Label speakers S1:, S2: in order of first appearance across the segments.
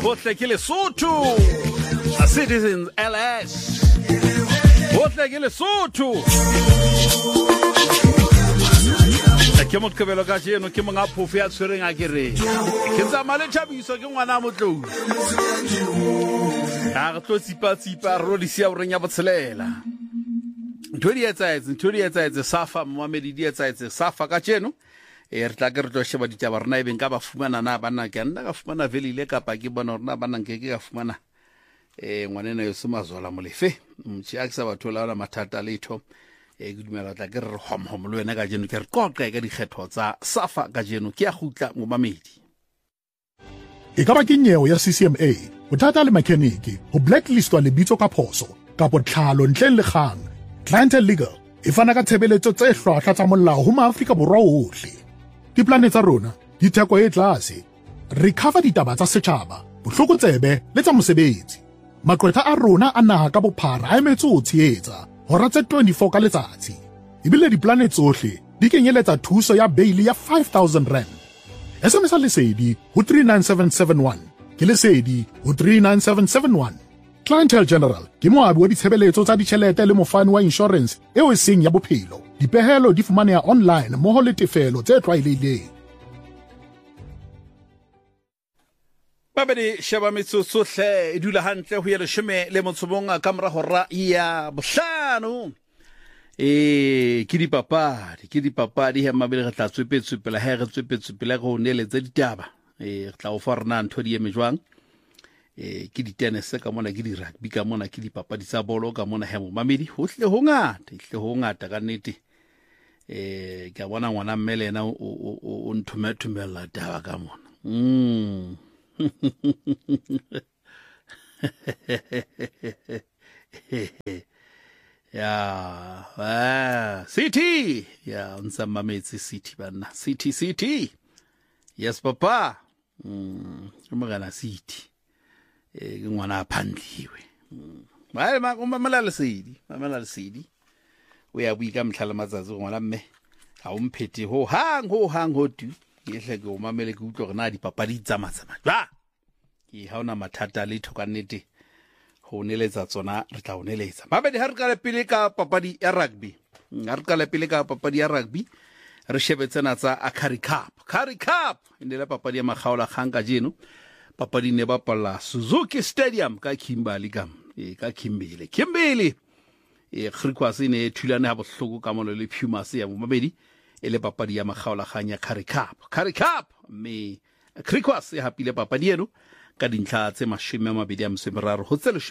S1: Hotle ke Lesotho. Citizens LS. Hotle ke Lesotho. Ke mo tkebelo ka jeno ke monga phofu ya tshwereng a kere. Ke tsamale thabiso ke ngwana motlou. A re tlo tsipa ro di sia oreng ya botshelela. Ntodi etsaetse safa Mohammed di etsaetse safa ka jeno. Re tla ke re tlo sheba ditaba rena e beng ka ba fumana na bana ke nna ka fumana velile kapa ke bona rena bana nke ke ka fumana ngwanena yo Semazola Molefe mtsi a ke sa batho la mathata letho ke dumela tla ke re hom le wena ka jeno ke re qoqa ka dikgetho tsa safa ka jeno ke a gutla mo mamedi
S2: e ka ba ke nyeo ya CCMA bothata le mechanic ho blacklistwa lebitso ka phoso ka botlhalo ntleng le kgang Clientele Legal e fana ka tshebeletso tse hlwahlwa tsa molao ho Maafrika Borwa ohle diplane tsa rona di theko e tlase recover ditaba tsa setjhaba bohlokotsebe le tsa mosebetsi maqwetha a rona a naha ka bophara a emetse ho tshehetsa hora tse 24 ka letsatsi ebile diplane tsohle di kenyeletsa thuso ya bail ya 5,000 rand SMS lesedi ho 39771 ke lesedi ho 39771 Clientele General ke moabi wa ditshebeletso tsa ditjhelete le mofani wa insurance eo e seng ya bophelo dipehelo di fumaneha online mmoho le tefelo tse tlwaelehileng
S1: Babedi sheba metsotso hle e dula hantle ho ya leshome le motsobong ka mora hora ya bohlano ke dipapadi ha mabele re tla tswepetswepela ha re tswepetswepela go neletse ditaba re tla o fa rena ntho di eme jwang ke di tennis ka mona ke di rugby ka mona ke dipapadi tsa bolo ka mona he mo mamedi hohle ho ngata ka nnete ke bona ngwana mmelena o nthumela taba ka mona City nsamametse City bana City yes papa magana City ke ngwana a phandliwe mamela lesedi o ya buika mtlhala matsatsi ngwana mme ha o mphete ho hang ho tu ke hle ke o mamele ke utlwa rena dipapadi tsa matsama ba ke ha ona mathata le thokanete ho neletsa tsona re tla o neletsa mabedi ha re ka pele ka papadi ya rugby re shebetsena tsa Currie Cup indela papadi ya makgaola khang ka jeno papadi ne bapala Suzuki Stadium ka Kimberley Griquas ne thulane ha bohloko ka mono le Pumas ya mabedi ele papadi ya makgaola khang ya Currie Cup me Griquas ya hapile papadi eno ka dintlha tse 23 ho tse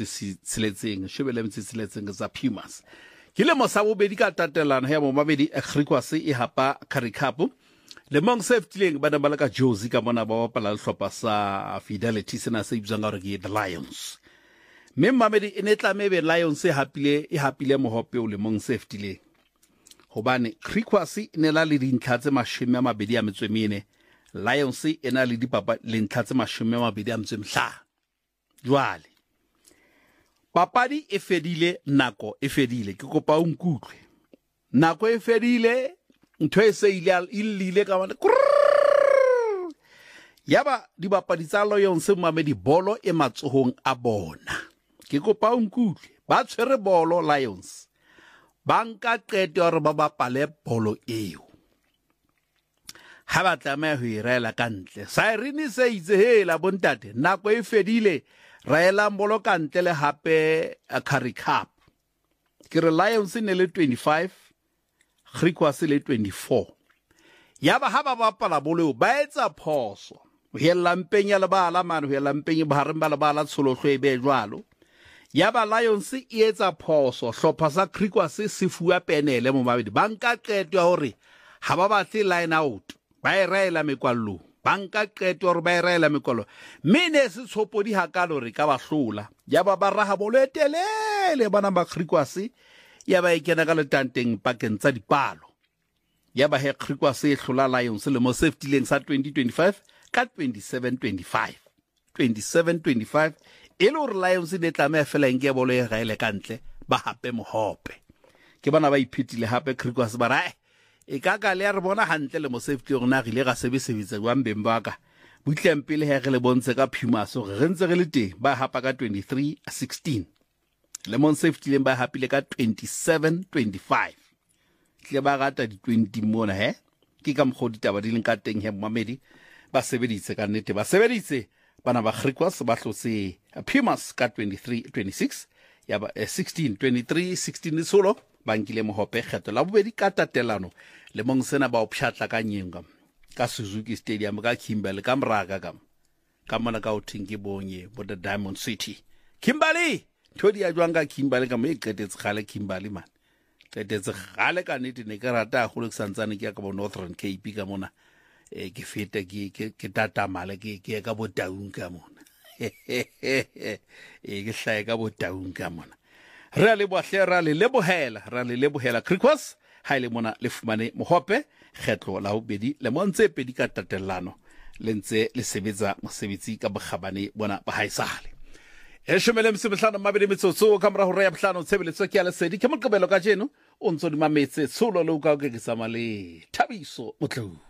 S1: 16 za Pumas ke le mosabo bedi ka tatelana ya mo mabedi Griquas e hapa Currie Cup le mong safety ba bala ka Jozi ka mona ba bapala hlopha sa Fidelity sena se ibzanga hore ke the Lions me mamedi e netla mebe Lions e hapile mohope o le mong safety le hobane Griquas ne la le dintlha tse 24 Lions e na le dipapa le ntlha tse 25 jwale papadi e fedile nako e fedile ke kopa o nkutlwe nako e fedile ntho e se ile ka bana yaba dibapadi tsa Lions Mamedi bolo e matsohong a bona ke kopa o nkutlwe ba tshwere bolo Lions banka qete hore ba bapale bolo eo ha ba tlameha ho irela kantle Siren se itse hela bontate nako e fedile raela bolo kantle le hape a Currie Cup ke re Lions ne le 25 Griquas le 24 yaba ha ba bapala bolo ba etsa phoso ho hella mpeng ya lebala mane ho hella mpeng ba hareng ba lebala tsholohlo e be jwalo yaba Lions e etsa phoso hlopha sa Griquas se fuwa penele mo mabedi banka qeto hore ha ba batle line out ba iraela mekwallo banka qeto hore ba iraela mekwallo mine se tshopodi hakalo re ka ba hlola yaba ba raha bolo etelele bana ba Griquas yaba e kena ka letanteng pakeng tsa dipalo yaba he Griquas e hlola Lions le mo safety leng sa 2025 ka 27-25 e le hore Lions ne tlameha fela nke bolo e gaele kantle ba hape mohope ke bana ba iphetile hape Griquas ba ra e ka ka le re bona hantle le mo safety rona gile ga sebetsa jwang beng baka butlempele he re le bontshe ka Pumas gore re ntse re le teng ba hapa ka 23-16 Lemon Safety leng ba hapile ka 27-25 tle ba gata di 20 mona he ke ka mkhodi taba di leng ka teng he Mamedi ba sebeditse ka nnete ba sebeditse bana ba Griquas ba hlotse Pumas ka 23-26 ya ba 16-23-16 solo ba nkile mohope kgetho la bobedi ka tatelano le mong sena ba o pšhatla ka nyenga ka Suzuki Stadium ka Kimberley ka mraga ka mona ka o thinki bonye bo the Diamond City Kimberley thodi ya jwang ka Kimberley ka mo e qetetse gale Kimberley man qetetse gale ka nnete ne ke rata go le santsane ke ka bo Northern Cape ka mona ke fete ke tatamale ke ka bo Taung ka mona ke hlae ka bo Taung ka mona re le bohle ra le lebohela Griquas ha ile mona le fumane mohope kgetlo la bobedi le montse pedi ka tatellano le ntse le sebetsa mosebetsi ka bokgabane bona ba haisale eshomele msebehlano mabedi metsotso ka mora hore ya bohlano tshebeletso ke ya lesedi ke moqebelo ka jeno o ntso di mametse tsolo le o ka ke ke samale Thabiso Motlou